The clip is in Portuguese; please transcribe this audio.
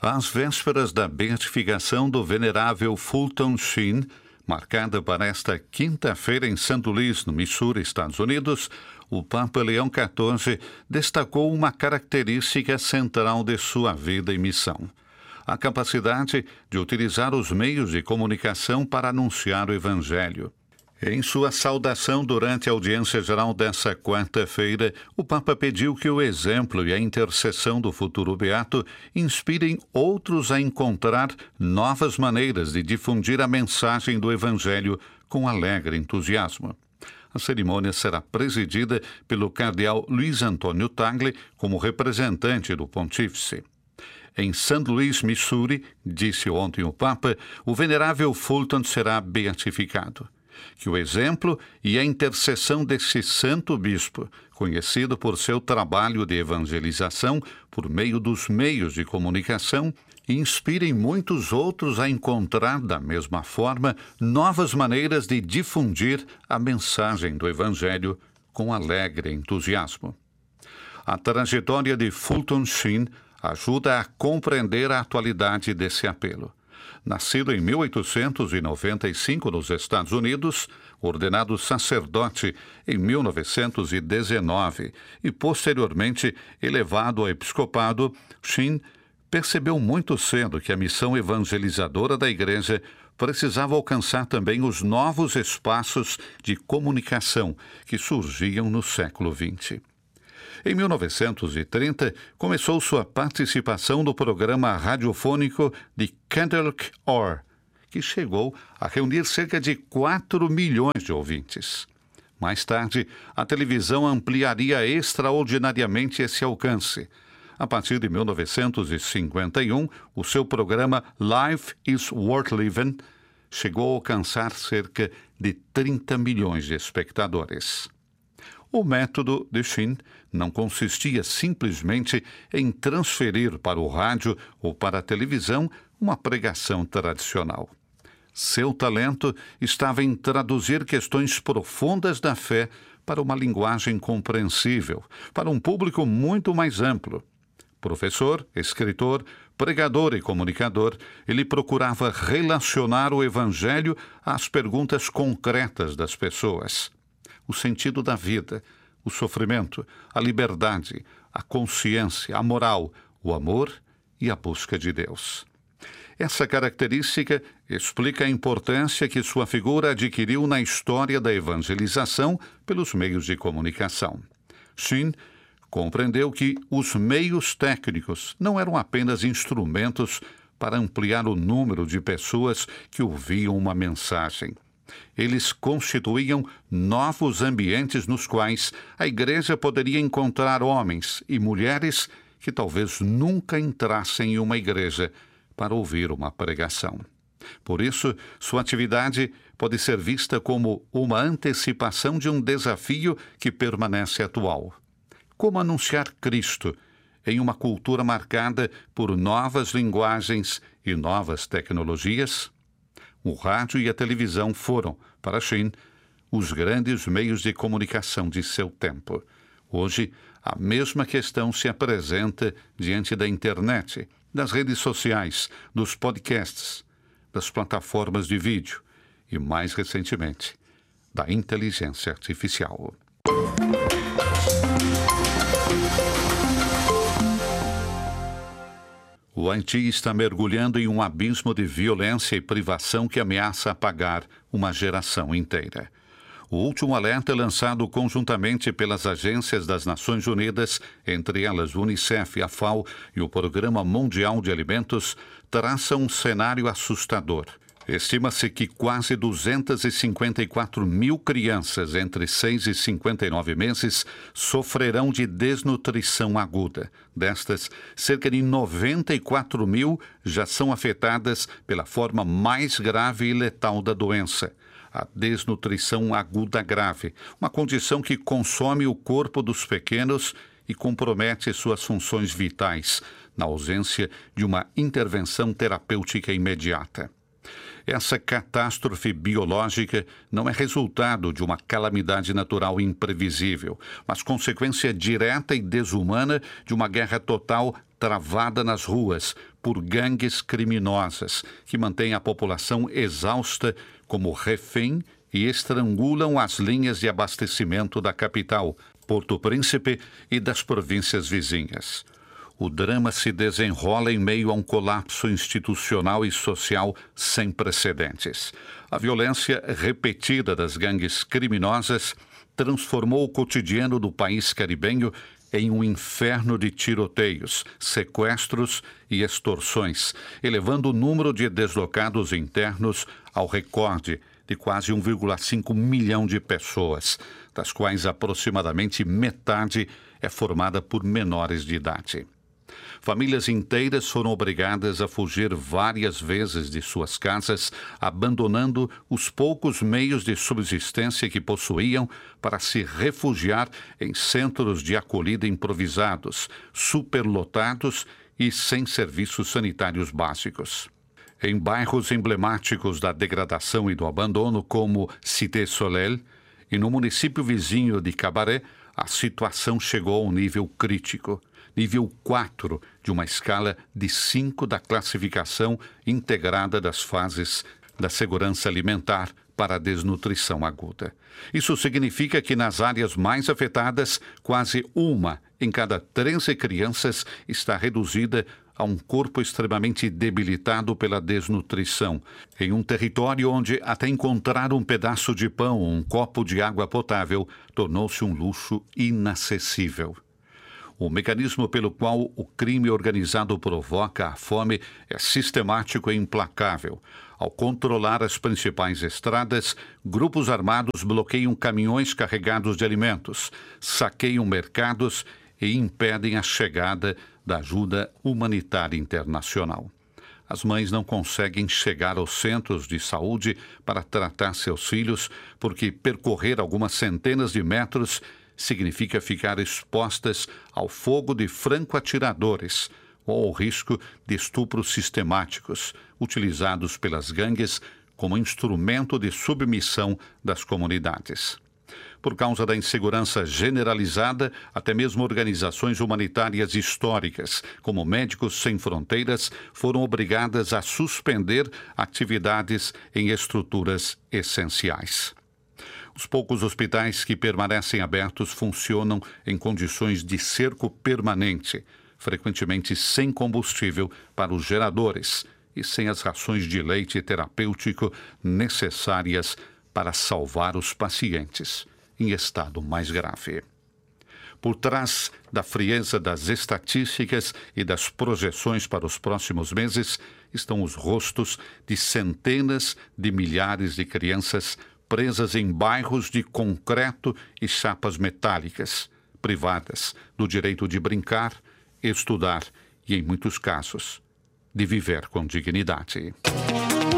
Às vésperas da beatificação do venerável Fulton Sheen, marcada para esta quinta-feira em St. Louis, no Missouri, Estados Unidos, o Papa Leão XIV destacou uma característica central de sua vida e missão: a capacidade de utilizar os meios de comunicação para anunciar o Evangelho. Em sua saudação durante a audiência geral dessa quarta-feira, o Papa pediu que o exemplo e a intercessão do futuro beato inspirem outros a encontrar novas maneiras de difundir a mensagem do Evangelho com alegre entusiasmo. A cerimônia será presidida pelo cardeal Luiz Antônio Tagle como representante do pontífice. Em St. Louis, Missouri, disse ontem o Papa, o venerável Fulton será beatificado. Que o exemplo e a intercessão desse santo bispo, conhecido por seu trabalho de evangelização por meio dos meios de comunicação, inspirem muitos outros a encontrar, da mesma forma, novas maneiras de difundir a mensagem do Evangelho com alegre entusiasmo. A trajetória de Fulton Sheen ajuda a compreender a atualidade desse apelo. Nascido em 1895 nos Estados Unidos, ordenado sacerdote em 1919 e posteriormente elevado ao episcopado, Sheen percebeu muito cedo que a missão evangelizadora da Igreja precisava alcançar também os novos espaços de comunicação que surgiam no século XX. Em 1930, começou sua participação no programa radiofônico de Candlewick Orr, que chegou a reunir cerca de 4 milhões de ouvintes. Mais tarde, a televisão ampliaria extraordinariamente esse alcance. A partir de 1951, o seu programa Life is Worth Living chegou a alcançar cerca de 30 milhões de espectadores. O método de Sheen não consistia simplesmente em transferir para o rádio ou para a televisão uma pregação tradicional. Seu talento estava em traduzir questões profundas da fé para uma linguagem compreensível, para um público muito mais amplo. Professor, escritor, pregador e comunicador, ele procurava relacionar o Evangelho às perguntas concretas das pessoas. O sentido da vida, o sofrimento, a liberdade, a consciência, a moral, o amor e a busca de Deus. Essa característica explica a importância que sua figura adquiriu na história da evangelização pelos meios de comunicação. Sheen compreendeu que os meios técnicos não eram apenas instrumentos para ampliar o número de pessoas que ouviam uma mensagem. Eles constituíam novos ambientes nos quais a Igreja poderia encontrar homens e mulheres que talvez nunca entrassem em uma igreja para ouvir uma pregação. Por isso, sua atividade pode ser vista como uma antecipação de um desafio que permanece atual. Como anunciar Cristo em uma cultura marcada por novas linguagens e novas tecnologias? O rádio e a televisão foram, para Sheen, os grandes meios de comunicação de seu tempo. Hoje, a mesma questão se apresenta diante da internet, das redes sociais, dos podcasts, das plataformas de vídeo e, mais recentemente, da inteligência artificial. O Haiti está mergulhando em um abismo de violência e privação que ameaça apagar uma geração inteira. O último alerta lançado conjuntamente pelas agências das Nações Unidas, entre elas o Unicef, a FAO e o Programa Mundial de Alimentos, traça um cenário assustador. Estima-se que quase 254 mil crianças entre 6 e 59 meses sofrerão de desnutrição aguda. Destas, cerca de 94 mil já são afetadas pela forma mais grave e letal da doença, a desnutrição aguda grave, uma condição que consome o corpo dos pequenos e compromete suas funções vitais, na ausência de uma intervenção terapêutica imediata. Essa catástrofe biológica não é resultado de uma calamidade natural imprevisível, mas consequência direta e desumana de uma guerra total travada nas ruas por gangues criminosas que mantêm a população exausta como refém e estrangulam as linhas de abastecimento da capital, Porto Príncipe, e das províncias vizinhas. O drama se desenrola em meio a um colapso institucional e social sem precedentes. A violência repetida das gangues criminosas transformou o cotidiano do país caribenho em um inferno de tiroteios, sequestros e extorsões, elevando o número de deslocados internos ao recorde de quase 1,5 milhão de pessoas, das quais aproximadamente metade é formada por menores de idade. Famílias inteiras foram obrigadas a fugir várias vezes de suas casas, abandonando os poucos meios de subsistência que possuíam para se refugiar em centros de acolhida improvisados, superlotados e sem serviços sanitários básicos. Em bairros emblemáticos da degradação e do abandono, como Cité Soleil, e no município vizinho de Cabaré, a situação chegou a um nível crítico. Nível 4 de uma escala de 5 da classificação integrada das fases da segurança alimentar para a desnutrição aguda. Isso significa que nas áreas mais afetadas, quase 1 em cada 13 crianças está reduzida a um corpo extremamente debilitado pela desnutrição, em um território onde até encontrar um pedaço de pão ou um copo de água potável tornou-se um luxo inacessível. O mecanismo pelo qual o crime organizado provoca a fome é sistemático e implacável. Ao controlar as principais estradas, grupos armados bloqueiam caminhões carregados de alimentos, saqueiam mercados e impedem a chegada da ajuda humanitária internacional. As mães não conseguem chegar aos centros de saúde para tratar seus filhos porque percorrer algumas centenas de metros significa ficar expostas ao fogo de franco-atiradores ou ao risco de estupros sistemáticos, utilizados pelas gangues como instrumento de submissão das comunidades. Por causa da insegurança generalizada, até mesmo organizações humanitárias históricas, como Médicos Sem Fronteiras, foram obrigadas a suspender atividades em estruturas essenciais. Os poucos hospitais que permanecem abertos funcionam em condições de cerco permanente, frequentemente sem combustível para os geradores e sem as rações de leite terapêutico necessárias para salvar os pacientes em estado mais grave. Por trás da frieza das estatísticas e das projeções para os próximos meses estão os rostos de centenas de milhares de crianças presas em bairros de concreto e chapas metálicas, privadas do direito de brincar, estudar e, em muitos casos, de viver com dignidade.